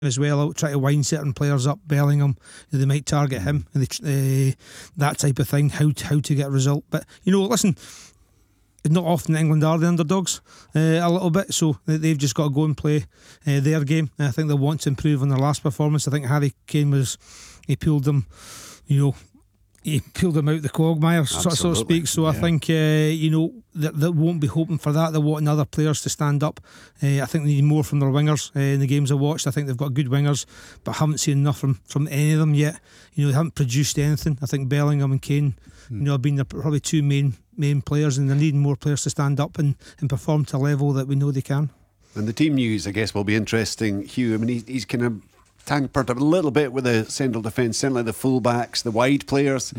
as well, try to wind certain players up. Bellingham, they might target him, and that type of thing. How to get a result. But listen, not often England are the underdogs a little bit, so they've just got to go and play their game. And I think they want to improve on their last performance. I think Harry Kane he pulled them, he pulled them out the quagmire, so to speak. So I think they won't be hoping for that. They're wanting other players to stand up. I think they need more from their wingers in the games I watched. I think they've got good wingers, but I haven't seen enough from any of them yet. They haven't produced anything. I think Bellingham and Kane have been probably two main players, and they're needing more players to stand up and perform to a level that we know they can. And the team news, I guess, will be interesting, Hugh. I mean, he's kind of tampered a little bit with the central defence, certainly the full-backs, the wide players.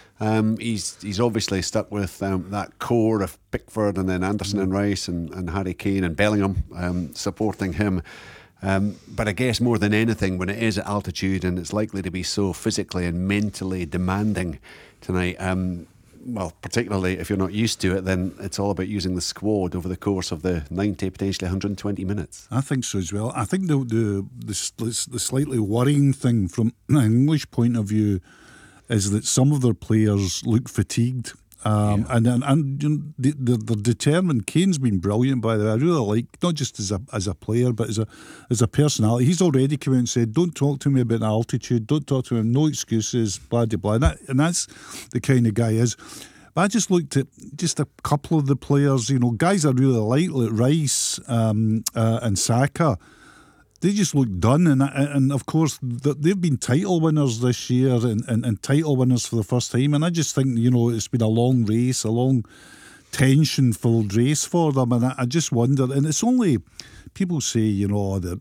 He's obviously stuck with that core of Pickford and then Anderson and Rice and Harry Kane and Bellingham supporting him. But I guess more than anything, when it is at altitude and it's likely to be so physically and mentally demanding tonight, well, particularly if you're not used to it, then it's all about using the squad over the course of the 90, potentially 120 minutes. I think so as well. I think the slightly worrying thing from an English point of view is that some of their players look fatigued. And they're determined. Kane's been brilliant, by the way. I really like, not just as a player, but as a personality. He's already come out and said, don't talk to me about altitude, don't talk to him, no excuses, blah blah blah. And that's the kind of guy he is. But I just looked at just a couple of the players, guys I really like Rice and Saka. They just look done, and of course they've been title winners this year and title winners for the first time. And I just think it's been a long race, a long tension-filled race for them. And I just wonder. And it's only people say they're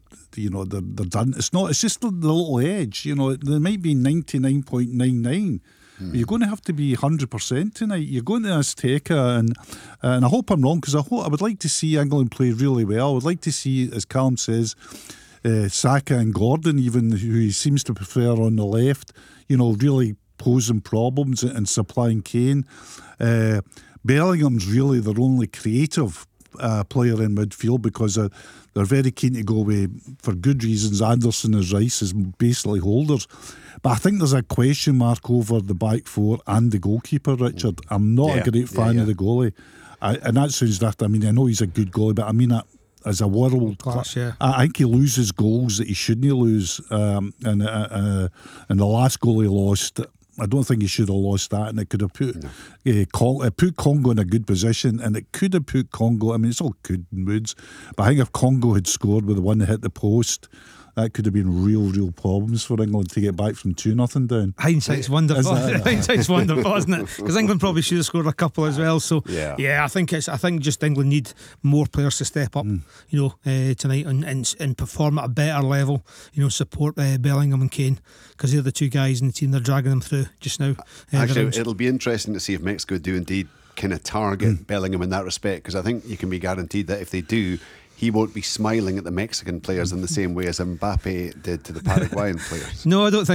done. It's not. It's just the little edge. They might be 99.99. You're going to have to be 100% tonight. You're going to Azteca, and I hope I'm wrong, because I would like to see England play really well. I would like to see, as Callum says, Saka and Gordon, even, who he seems to prefer on the left, really posing problems and supplying Kane. Bellingham's really their only creative player in midfield, because they're very keen to go away for good reasons. Anderson as Rice is basically holders. But I think there's a question mark over the back four and the goalkeeper, Richard. I'm not a great fan of the goalie. And that sounds daft. I mean, I know he's a good goalie, but I mean that as a world class, I think he loses goals that he shouldn't lose. And the last goal he lost, I don't think he should have lost that, and it could have put Congo in a good position, and it could have put Congo. I mean, it's all good moods, but I think if Congo had scored with the one that hit the post, that could have been real problems for England to get back from 2-0 down. Hindsight's wonderful. Hindsight's wonderful, isn't it? Because England probably should have scored a couple as well. So I think just England need more players to step up, tonight and perform at a better level. Support Bellingham and Kane, because they're the two guys in the team. They're dragging them through just now. Actually, it'll be interesting to see if Mexico do indeed kind of target Bellingham in that respect, because I think you can be guaranteed that if they do, he won't be smiling at the Mexican players in the same way as Mbappe did to the Paraguayan players. No, I don't think